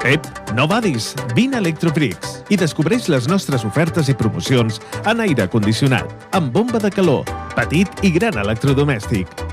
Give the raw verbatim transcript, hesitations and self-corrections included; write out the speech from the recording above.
Ep, no badis! Vine a Electrobricks i descobreix les nostres ofertes i promocions en aire condicionat, amb bomba de calor, petit i gran electrodomèstic.